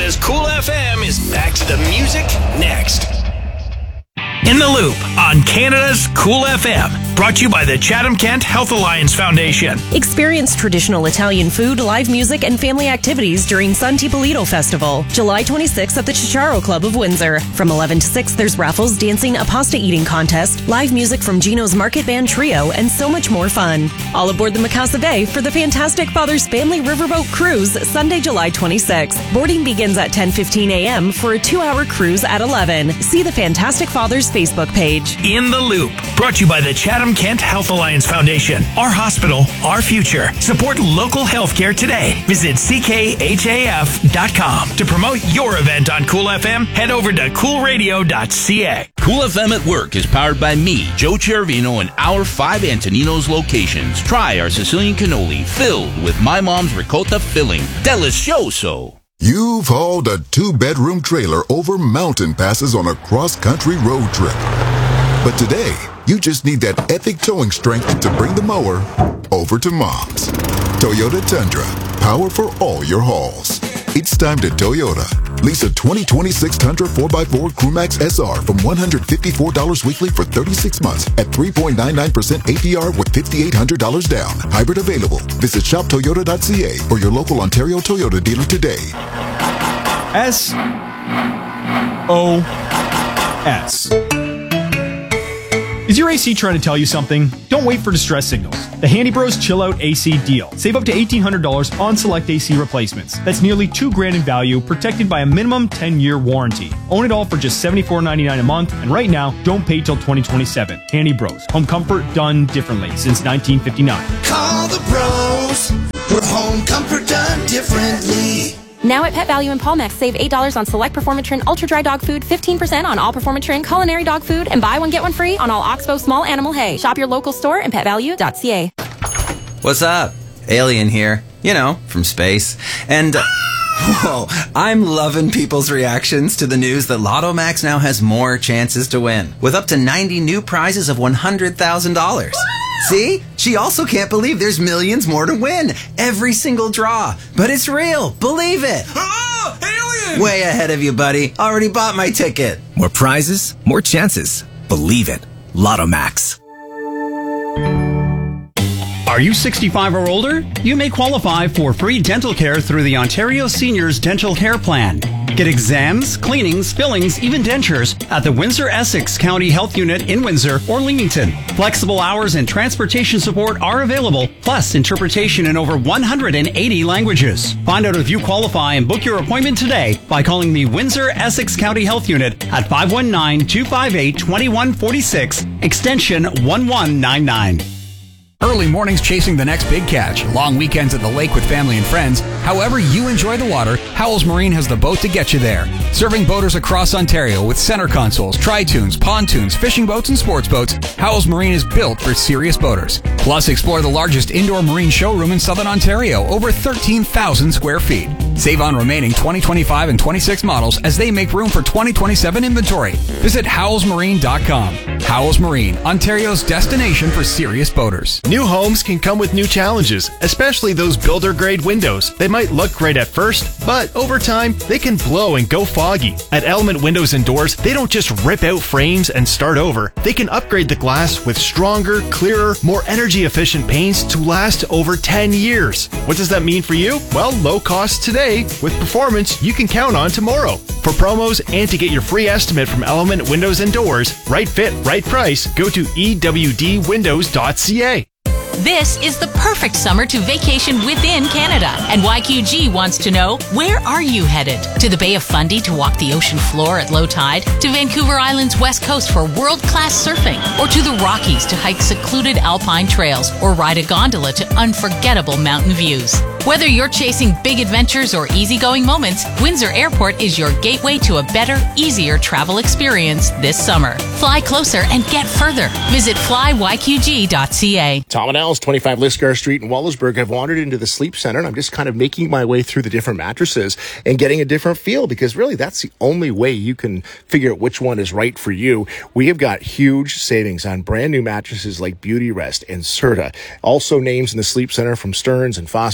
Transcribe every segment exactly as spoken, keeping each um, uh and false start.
Canada's Cool F M is back to the music next. In the Loop on Canada's Cool F M. Brought to you by the Chatham-Kent Health Alliance Foundation. Experience traditional Italian food, live music, and family activities during San Tipolito Festival, July twenty-sixth at the Chicharo Club of Windsor. From eleven to six, there's raffles, dancing, a pasta eating contest, live music from Gino's Market Band Trio, and so much more fun. All aboard the Mikasa Bay for the fantastic Father's Family Riverboat Cruise, Sunday, July twenty-sixth. Boarding begins at ten fifteen a.m. for a two-hour cruise at eleven. See the Fantastic Fathers Facebook page. In the Loop, brought to you by the Chatham-Kent Health Alliance Foundation. Our hospital, our future. Support local healthcare today. Visit c k h a f dot com. To promote your event on Cool F M, head over to cool radio dot c a. Cool F M at Work is powered by me, Joe Chervino, and our five Antoninos locations. Try our Sicilian cannoli filled with my mom's ricotta filling. Delicioso. You've hauled a two-bedroom trailer over mountain passes on a cross-country road trip. But today, you just need that epic towing strength to bring the mower over to Mom's. Toyota Tundra, power for all your hauls. It's time to Toyota. Lease a twenty twenty-six Tundra four by four Crewmax S R from one hundred fifty-four dollars weekly for thirty-six months at three point nine nine percent A P R with five thousand eight hundred dollars down. Hybrid available. Visit shop toyota dot c a or your local Ontario Toyota dealer today. S O S. Is your A C trying to tell you something? Don't wait for distress signals. The Handy Bros Chill Out A C deal. Save up to eighteen hundred dollars on select A C replacements. That's nearly two grand in value, protected by a minimum ten-year warranty. Own it all for just seventy-four ninety-nine a month, and right now, don't pay till twenty twenty-seven. Handy Bros. Home comfort done differently since nineteen fifty-nine. Call the bros for home comfort done differently. Now at Pet Value in Palmex, save eight dollars on select Performatrin Ultra Dry Dog Food, fifteen percent on all Performatrin Culinary Dog Food, and buy one get one free on all Oxbow Small Animal Hay. Shop your local store and pet value dot c a. What's up? Alien here. You know, from space. And, uh, whoa, I'm loving people's reactions to the news that Lotto Max now has more chances to win, with up to ninety new prizes of one hundred thousand dollars. See? She also can't believe there's millions more to win. Every single draw. But it's real. Believe it. Oh, alien! Way ahead of you, buddy. Already bought my ticket. More prizes, more chances. Believe it. Lotto Max. Are you sixty-five or older? You may qualify for free dental care through the Ontario Seniors Dental Care Plan. Get exams, cleanings, fillings, even dentures at the Windsor-Essex County Health Unit in Windsor or Leamington. Flexible hours and transportation support are available, plus interpretation in over one hundred eighty languages. Find out if you qualify and book your appointment today by calling the Windsor-Essex County Health Unit at five one nine, two five eight, two one four six, extension one one nine nine. Early mornings chasing the next big catch, long weekends at the lake with family and friends. However you enjoy the water, Howells Marine has the boat to get you there. Serving boaters across Ontario with center consoles, tri-tunes, pontoons, fishing boats, and sports boats, Howells Marine is built for serious boaters. Plus, explore the largest indoor marine showroom in Southern Ontario, over thirteen thousand square feet. Save on remaining twenty twenty-five and twenty-six models as they make room for twenty twenty-seven inventory. Visit howells marine dot com. Howells Marine, Ontario's destination for serious boaters. New homes can come with new challenges, especially those builder-grade windows. They might look great at first, but over time, they can blow and go foggy. At Element Windows and Doors, they don't just rip out frames and start over. They can upgrade the glass with stronger, clearer, more energy-efficient paints to last over ten years. What does that mean for you? Well, low cost today with performance you can count on tomorrow. For promos and to get your free estimate from Element Windows and Doors, right fit, right price, go to e w d windows dot c a. This is the perfect summer to vacation within Canada. And Y Q G wants to know, where are you headed? To the Bay of Fundy to walk the ocean floor at low tide? To Vancouver Island's west coast for world-class surfing? Or to the Rockies to hike secluded alpine trails? Or ride a gondola to unforgettable mountain views? Whether you're chasing big adventures or easygoing moments, Windsor Airport is your gateway to a better, easier travel experience this summer. Fly closer and get further. Visit fly y q g dot c a. Tom and Al's, twenty-five Lisgar Street in Wallaceburg. I've wandered into the Sleep Center, and I'm just kind of making my way through the different mattresses and getting a different feel, because really that's the only way you can figure out which one is right for you. We have got huge savings on brand new mattresses like Beauty Rest and Serta. Also names in the Sleep Center from Stearns and Foster. ten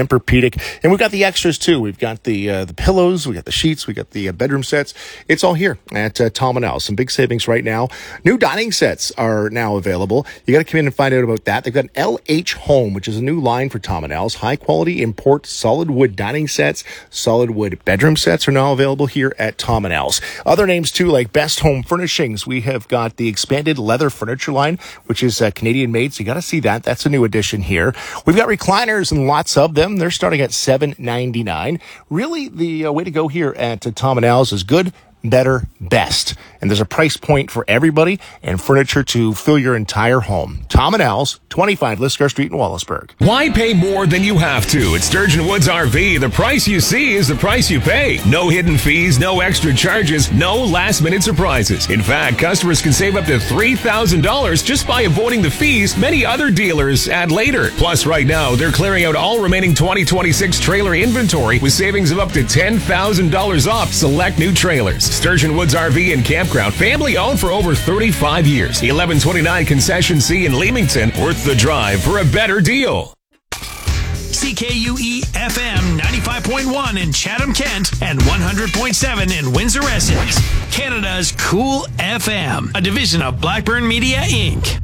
Tempur-Pedic. And we've got the extras too. We've got the uh, the pillows, we got the sheets, we got the uh, bedroom sets. It's all here at uh, Tom and Al. Some big savings right now. New dining sets are now available. You got to come in and find out about that. They've got an L H Home, which is a new line for Tom and Al's. High quality import solid wood dining sets, solid wood bedroom sets are now available here at Tom and Al's. Other names too, like Best Home Furnishings. We have got the expanded leather furniture line, which is uh, Canadian made. So you got to see that. That's a new addition here. We've got recliners and lots of them. They're starting at seven ninety-nine. Really, the uh, way to go here at uh, Tom and Al's is good, better, best. And there's a price point for everybody and furniture to fill your entire home. Tom and Al's, twenty-five Lisgar Street in Wallaceburg. Why pay more than you have to? At Sturgeon Woods R V, the price you see is the price you pay. No hidden fees, no extra charges, no last-minute surprises. In fact, customers can save up to three thousand dollars just by avoiding the fees many other dealers add later. Plus, right now, they're clearing out all remaining twenty twenty-six trailer inventory with savings of up to ten thousand dollars off select new trailers. Sturgeon Woods R V and Campground, family owned for over thirty-five years. eleven twenty-nine Concession C in Leamington, worth the drive for a better deal. C K U E F M ninety-five point one in Chatham-Kent and one hundred point seven in Windsor-Essex. Canada's Cool F M, a division of Blackburn Media, Incorporated.